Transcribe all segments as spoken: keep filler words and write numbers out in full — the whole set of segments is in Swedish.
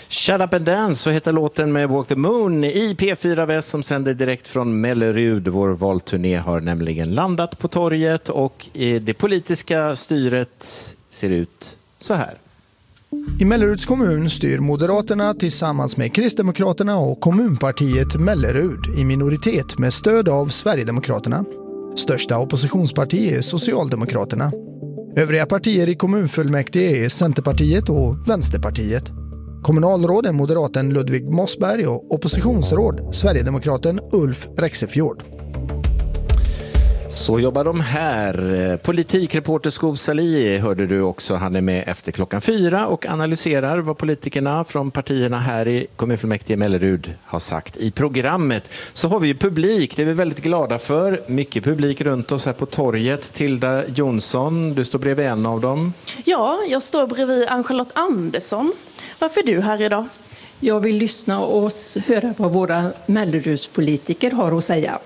Shut Up and Dance, så heter låten med Walk the Moon i P fyra Väst som sänder direkt från Mellerud. Vår valturné har nämligen landat på torget och det politiska styret ser ut så här. I Melleruds kommun styr Moderaterna tillsammans med Kristdemokraterna och kommunpartiet Mellerud i minoritet med stöd av Sverigedemokraterna. Största oppositionsparti är Socialdemokraterna. Övriga partier i kommunfullmäktige är Centerpartiet och Vänsterpartiet. Kommunalråd är moderaten Ludvig Mossberg och oppositionsråd Sverigedemokraten Ulf Rexefjord. Så jobbar de här. Politikreporter Skov Sali hörde du också. Han är med efter klockan fyra och analyserar vad politikerna från partierna här i kommunfullmäktige Mellerud har sagt i programmet. Så har vi ju publik, det är vi väldigt glada för. Mycket publik runt oss här på torget. Tilda Jonsson, du står bredvid en av dem. Ja, jag står bredvid Ann-Charlotte Andersson. Varför är du här idag? Jag vill lyssna och höra vad våra Mellerudspolitiker har att säga.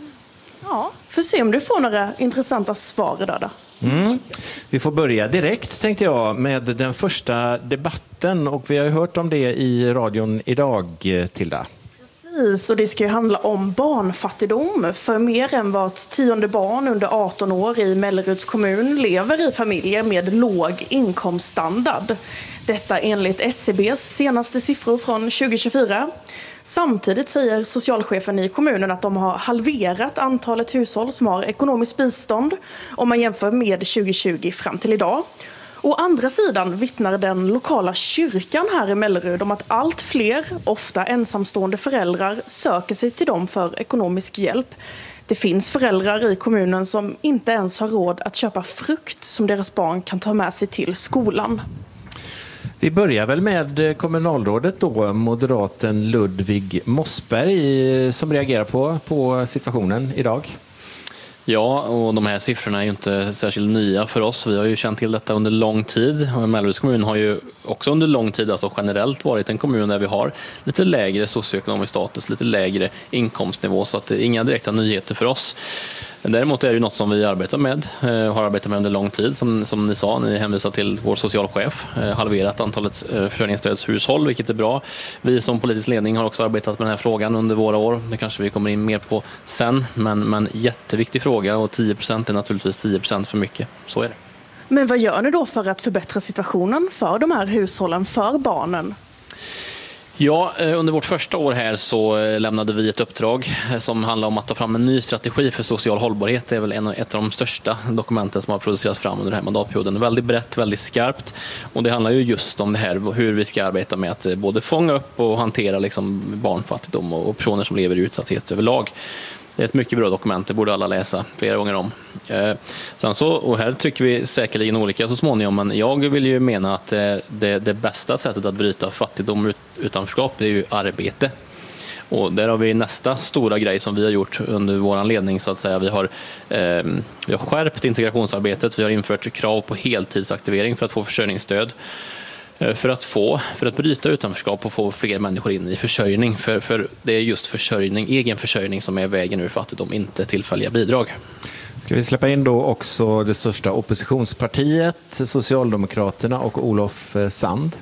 Ja, får se om du får några intressanta svar idag då. Mm. Vi får börja direkt tänkte jag med den första debatten och vi har ju hört om det i radion idag, Tilda. Precis, och det ska ju handla om barnfattigdom. För mer än vart tionde barn under arton år i Melleruds kommun lever i familjer med låg inkomststandard. Detta enligt S C B:s senaste siffror från tjugo tjugofyra. Samtidigt säger socialchefen i kommunen att de har halverat antalet hushåll som har ekonomiskt bistånd om man jämför med tjugo tjugo fram till idag. Å andra sidan vittnar den lokala kyrkan här i Mellerud om att allt fler, ofta ensamstående föräldrar, söker sig till dem för ekonomisk hjälp. Det finns föräldrar i kommunen som inte ens har råd att köpa frukt som deras barn kan ta med sig till skolan. Vi börjar väl med kommunalrådet då, moderaten Ludvig Mossberg, som reagerar på, på situationen idag. Ja, och de här siffrorna är ju inte särskilt nya för oss. Vi har ju känt till detta under lång tid. Melleruds kommun har ju också under lång tid alltså generellt varit en kommun där vi har lite lägre socioekonomisk status, lite lägre inkomstnivå, så att det är inga direkta nyheter för oss. Däremot är det ju något som vi arbetar med, har arbetat med under lång tid. Som, som ni sa, ni hänvisar till vår socialchef, halverat antalet försörjningsstödshushåll, vilket är bra. Vi som politisk ledning har också arbetat med den här frågan under våra år. Det kanske vi kommer in mer på sen, men, men jätteviktig fråga och tio procent är naturligtvis tio procent för mycket. Så är det. Men vad gör ni då för att förbättra situationen för de här hushållen, för barnen? Ja, under vårt första år här så lämnade vi ett uppdrag som handlar om att ta fram en ny strategi för social hållbarhet. Det är väl en, ett av de största dokumenten som har producerats fram under den här mandatperioden. Väldigt brett, väldigt skarpt. Och det handlar ju just om det här, hur vi ska arbeta med att både fånga upp och hantera liksom barnfattigdom och personer som lever i utsatthet överlag. Det är ett mycket bra dokument, det borde alla läsa flera gånger om. Eh, sen så, och här trycker vi säkerligen olika så småningom, men jag vill ju mena att eh, det, det bästa sättet att bryta fattigdom ut, utanförskap är ju arbete. Och där har vi nästa stora grej som vi har gjort under vår ledning så att säga. Vi har, eh, vi har skärpt integrationsarbetet, vi har infört krav på heltidsaktivering för att få försörjningsstöd. För att få, för att bryta utanförskap och få fler människor in i försörjning. För, för det är just försörjning, egen försörjning som är vägen ur fattigdom, inte tillfälliga bidrag. Ska vi släppa in då också det största oppositionspartiet, Socialdemokraterna och Olof Sand?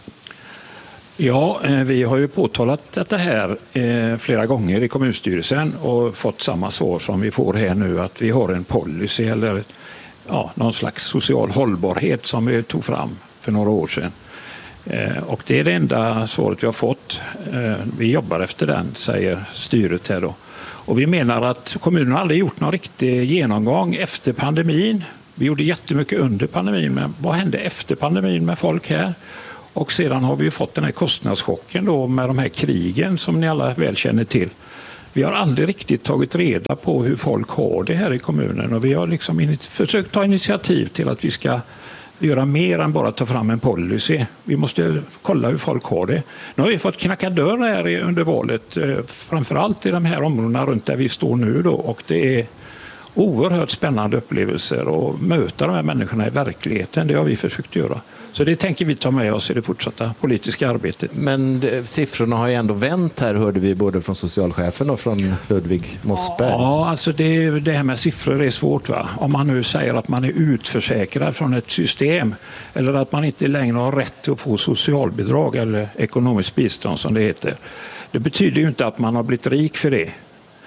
Ja, vi har ju påtalat detta här flera gånger i kommunstyrelsen och fått samma svar som vi får här nu, att vi har en policy eller ja, någon slags social hållbarhet som vi tog fram för några år sedan. Och det är det enda svaret vi har fått. Vi jobbar efter den, säger styret här då. Och vi menar att kommunen har aldrig gjort någon riktig genomgång efter pandemin. Vi gjorde jättemycket under pandemin, men vad hände efter pandemin med folk här? Och sedan har vi ju fått den här kostnadschocken då med de här krigen som ni alla väl känner till. Vi har aldrig riktigt tagit reda på hur folk har det här i kommunen, och vi har liksom försökt ta initiativ till att vi ska göra mer än bara ta fram en policy. Vi måste kolla hur folk har det. Nu har vi fått knacka dörr här under valet, framförallt i de här områdena runt där vi står nu då, och det är oerhört spännande upplevelser och möta de här människorna i verkligheten. Det har vi försökt göra. Så det tänker vi ta med oss i det fortsatta politiska arbetet. Men siffrorna har ju ändå vänt här, hörde vi både från socialchefen och från Ludvig Mossberg. Ja, alltså det, det här med siffror är svårt. Va? Om man nu säger att man är utförsäkrad från ett system eller att man inte längre har rätt att få socialbidrag eller ekonomiskt bistånd som det heter. Det betyder ju inte att man har blivit rik för det.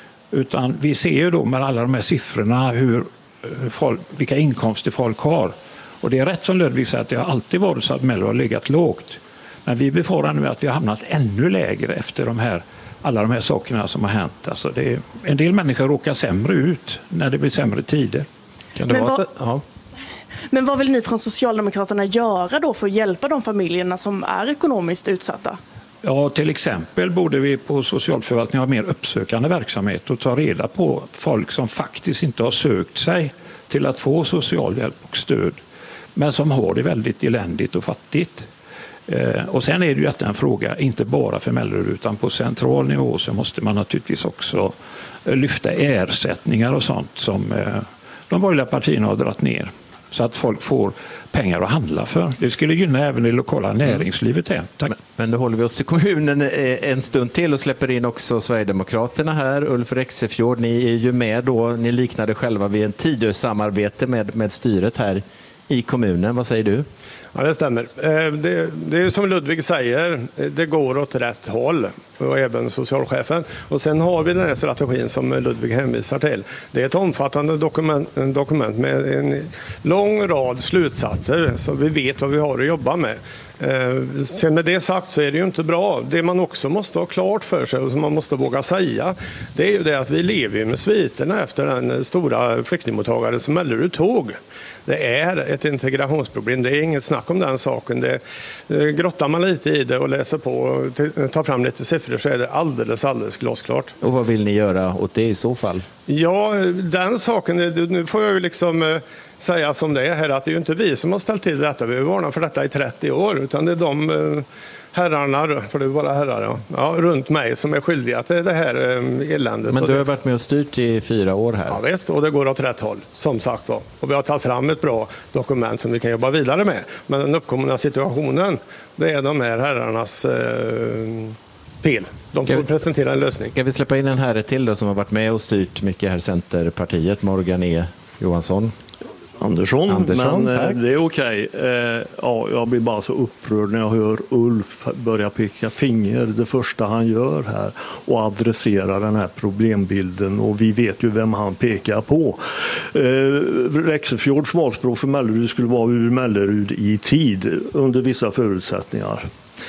Utan vi ser ju då med alla de här siffrorna hur folk, vilka inkomster folk har. Och det är rätt som Ludvig säger att det har alltid varit så att Mello har legat lågt. Men vi befarar nu att vi har hamnat ännu lägre efter de här, alla de här sakerna som har hänt. Alltså det är, en del människor råkar sämre ut när det blir sämre tider. Kan det Men vara vad- så? Ja. Men vad vill ni från Socialdemokraterna göra då för att hjälpa de familjerna som är ekonomiskt utsatta? Ja, till exempel borde vi på socialförvaltningen ha mer uppsökande verksamhet och ta reda på folk som faktiskt inte har sökt sig till att få socialhjälp och stöd, men som har det väldigt eländigt och fattigt. Eh, och sen är det ju en fråga, inte bara för Mellerud, utan på central nivå så måste man naturligtvis också eh, lyfta ersättningar och sånt som eh, de borgerliga partierna har dragit ner. Så att folk får pengar att handla för. Det skulle gynna även det lokala näringslivet här. Tack. Men, men då håller vi oss till kommunen eh, en stund till och släpper in också Sverigedemokraterna här. Ulf Rexefjord, ni är ju med då. Ni liknade själva vid en Tidösamarbete med, med styret här i kommunen. Vad säger du? Ja, det stämmer. Eh, Det, det är som Ludvig säger, det går åt rätt håll, och även socialchefen. Och sen har vi den här strategin som Ludvig hänvisar till. Det är ett omfattande dokument, dokument med en lång rad slutsatser så vi vet vad vi har att jobba med. Eh, Sen med det sagt så är det ju inte bra. Det man också måste ha klart för sig och som man måste våga säga, det är ju det att vi lever med sviterna efter den stora flyktingmottagare som Mellerud tog. Det är ett integrationsproblem, det är inget snack om den saken. Det, det, grottar man lite i det och läser på och t- tar fram lite siffror så är det alldeles, alldeles glasklart. Och vad vill ni göra åt det i så fall? Ja, den saken, det- nu får jag ju liksom eh, säga som det är här att det är ju inte vi som har ställt till detta. Vi har varnat för detta i trettio år, utan det är de eh, herrarna, för det är bara herrar, ja, ja, runt mig som är skyldiga till det här eh, eländet. Men Och du det- har varit med och styrt i fyra år här. Ja visst, och det går åt rätt håll, som sagt var. Och vi har tagit fram ett bra dokument som vi kan jobba vidare med. Men den uppkomna situationen, det är de här herrarnas eh, fel. De får Ska vi- presentera en lösning. Ska vi släppa in en herre till då som har varit med och styrt mycket här, Centerpartiet, Morgan E. Johansson? Andersson, Andersson, men eh, tack. det är okej. Eh, ja, jag blir bara så upprörd när jag hör Ulf börja peka finger det första han gör här och adressera den här problembilden, och vi vet ju vem han pekar på. Eh, Rexefjords valspråk för Mellerud skulle vara ur Mellerud i tid under vissa förutsättningar.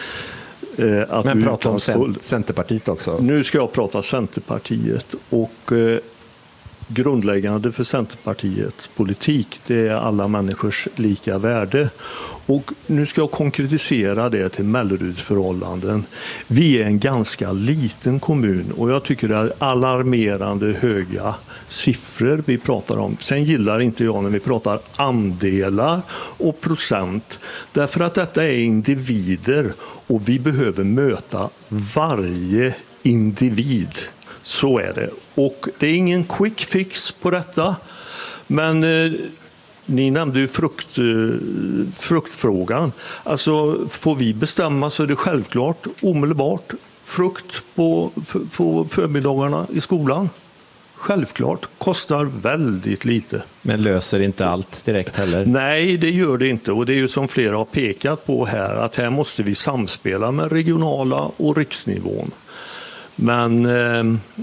Eh, att Men du är prata om utlandsfull. Cent- Centerpartiet också. Nu ska jag prata Centerpartiet, och eh, grundläggande för Centerpartiets politik, det är alla människors lika värde. Och nu ska jag konkretisera det till Melleruds förhållanden. Vi är en ganska liten kommun och jag tycker det är alarmerande höga siffror vi pratar om. Sen gillar inte jag när vi pratar andelar och procent, därför att detta är individer och vi behöver möta varje individ. Så är det. Och det är ingen quick fix på detta. Men eh, ni nämnde ju frukt, eh, fruktfrågan. Alltså får vi bestämma så är det självklart omedelbart frukt på, på förmiddagarna i skolan. Självklart. Kostar väldigt lite. Men löser inte allt direkt heller. Nej, det gör det inte. Och det är ju som flera har pekat på här, att här måste vi samspela med regionala och riksnivån. Men, eh,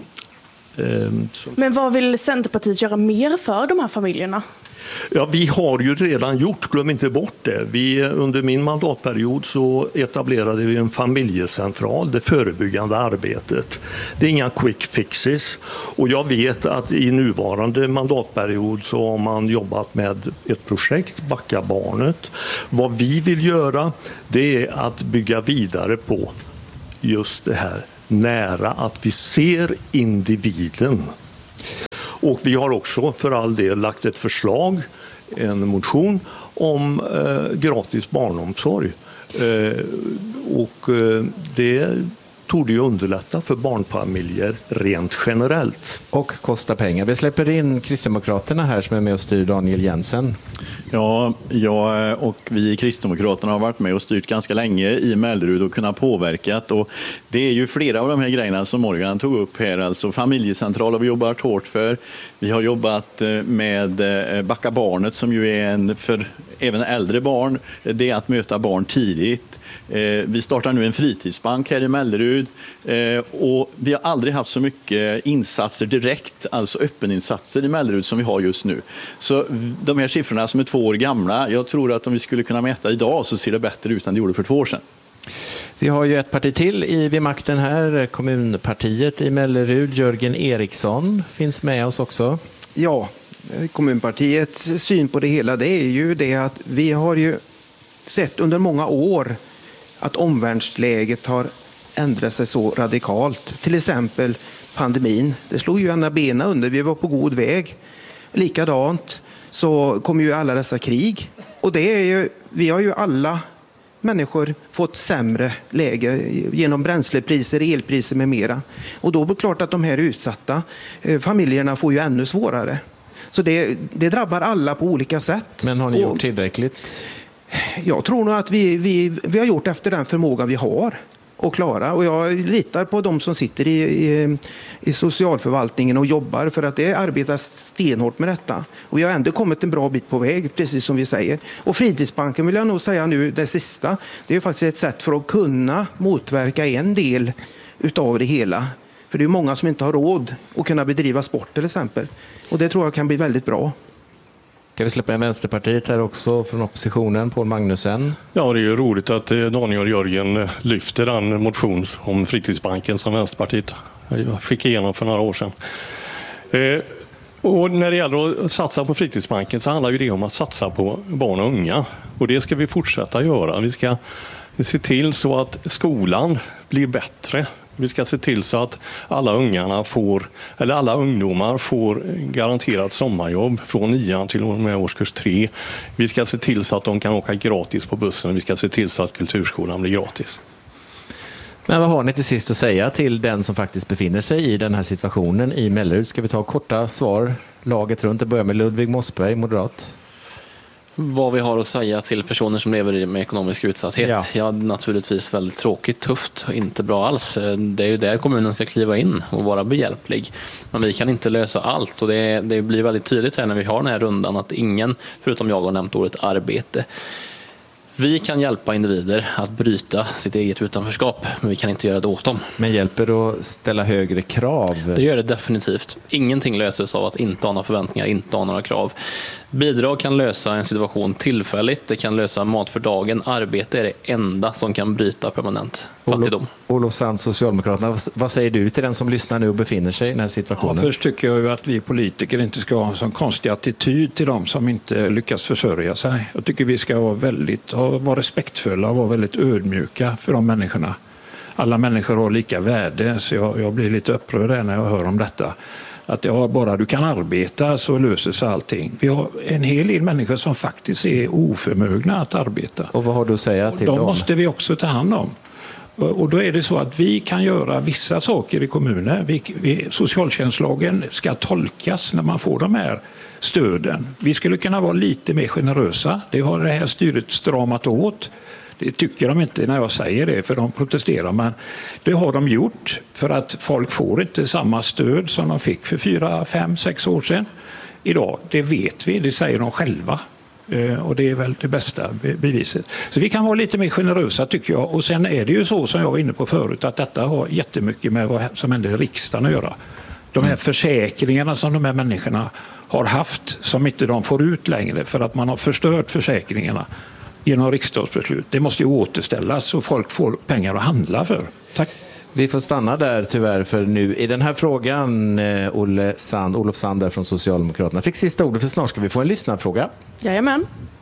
eh, Men vad vill Centerpartiet göra mer för de här familjerna? ja, vi har ju redan gjort, glöm inte bort det. Vi, under min mandatperiod så etablerade vi en familjecentral, det förebyggande arbetet. Det är inga quick fixes. Och jag vet att i nuvarande mandatperiod så har man jobbat med ett projekt, Backa barnet. Vad vi vill göra, det är att bygga vidare på just det här nära, att vi ser individen. Och vi har också för all del lagt ett förslag, en motion om eh, gratis barnomsorg. Eh, och eh, det torde ju underlätta för barnfamiljer rent generellt. Och kosta pengar. Vi släpper in Kristdemokraterna här som är med och styr, Daniel Jensen. Ja, jag och vi i Kristdemokraterna har varit med och styrt ganska länge i Mellerud och kunnat påverka. Och det är ju flera av de här grejerna som Morgan tog upp här. Alltså familjecentral har vi jobbat hårt för. Vi har jobbat med Backa barnet som ju är en för även äldre barn. Det är att möta barn tidigt. Vi startar nu en fritidsbank här i Mellerud och vi har aldrig haft så mycket insatser direkt, alltså öppeninsatser i Mellerud som vi har just nu. Så de här siffrorna som är två år gamla, jag tror att om vi skulle kunna mäta idag så ser det bättre ut än det gjorde för två år sedan. Vi har ju ett parti till i vid makten här, kommunpartiet i Mellerud. Jörgen Eriksson finns med oss också. Ja, kommunpartiets syn på det hela, det är ju det att vi har ju sett under många år att omvärldsläget har ändrat sig så radikalt. Till exempel pandemin. Det slog ju ena bena under. Vi var på god väg. Likadant så kom ju alla dessa krig. Och det är ju, vi har ju alla människor fått sämre läge genom bränslepriser, elpriser med mera. Och då är det klart att de här utsatta familjerna får ju ännu svårare. Så det, det drabbar alla på olika sätt. Men har ni gjort och, tillräckligt? Jag tror nog att vi, vi, vi har gjort efter den förmåga vi har att klara. Och jag litar på de som sitter i, i, i socialförvaltningen och jobbar för att det arbetas stenhårt med detta. Och vi har ändå kommit en bra bit på väg, precis som vi säger. Och fritidsbanken vill jag nog säga nu, det sista, det är faktiskt ett sätt för att kunna motverka en del utav det hela. För det är många som inte har råd att kunna bedriva sport till exempel. Och det tror jag kan bli väldigt bra. Kan vi släppa en Vänsterpartiet här också från oppositionen, Paul Magnussen? Ja, det är ju roligt att Daniel och Jörgen lyfter den motion om fritidsbanken som Vänsterpartiet fick igenom för några år sedan. Eh, och när det gäller att satsa på fritidsbanken så handlar ju det om att satsa på barn och unga. Och det ska vi fortsätta göra. Vi ska se till så att skolan blir bättre. Vi ska se till så att alla ungarna får, eller alla ungdomar får garanterat sommarjobb från nian till och med årskurs tre. Vi ska se till så att de kan åka gratis på bussen. Vi ska se till så att kulturskolan blir gratis. Men vad har ni till sist att säga till den som faktiskt befinner sig i den här situationen i Mellerud? Ska vi ta korta svar laget runt? Det börjar med Ludvig Mossberg, moderat. Vad vi har att säga till personer som lever med ekonomisk utsatthet. Ja. Ja, naturligtvis väldigt tråkigt, tufft och inte bra alls. Det är ju där kommunen ska kliva in och vara behjälplig. Men vi kan inte lösa allt och det, det blir väldigt tydligt här när vi har den här rundan att ingen, förutom jag, har nämnt ordet arbete. Vi kan hjälpa individer att bryta sitt eget utanförskap, men vi kan inte göra det åt dem. Men hjälper det att ställa högre krav? Det gör det definitivt. Ingenting löses av att inte ha några förväntningar, inte ha några krav. Bidrag kan lösa en situation tillfälligt, det kan lösa mat för dagen. Arbete är det enda som kan bryta permanent fattigdom. Olof Sand, Socialdemokraterna, vad säger du till den som lyssnar nu och befinner sig i den här situationen? Ja, först tycker jag ju att vi politiker inte ska ha en sån konstig attityd till dem som inte lyckas försörja sig. Jag tycker vi ska vara väldigt vara respektfulla och vara väldigt ödmjuka för de människorna. Alla människor har lika värde, så jag, jag blir lite upprörd när jag hör om detta. Att ja, bara du kan arbeta så löser sig allting. Vi har en hel del människor som faktiskt är oförmögna att arbeta. Och vad har du att säga till dem? De måste vi också ta hand om. Och då är det så att vi kan göra vissa saker i kommunen. Vi, vi, socialtjänstlagen ska tolkas när man får de här stöden. Vi skulle kunna vara lite mer generösa. Det har det här styret stramat åt. Det tycker de inte när jag säger det, för de protesterar. Men det har de gjort för att folk får inte samma stöd som de fick för fyra, fem, sex år sedan. Idag, det vet vi, det säger de själva. Och det är väl det bästa beviset. Så vi kan vara lite mer generösa tycker jag. Och sen är det ju så som jag var inne på förut att detta har jättemycket med vad som händer i riksdagen att göra. De här försäkringarna som de här människorna har haft som inte de får ut längre för att man har förstört försäkringarna genom riksdagsbeslut. Det måste ju återställas så folk får pengar att handla för. Tack. Vi får stanna där tyvärr för nu i den här frågan. Olle Sand, Olof Sand från Socialdemokraterna fick sista ordet, för snart ska vi få en lyssnarfråga. Jajamän.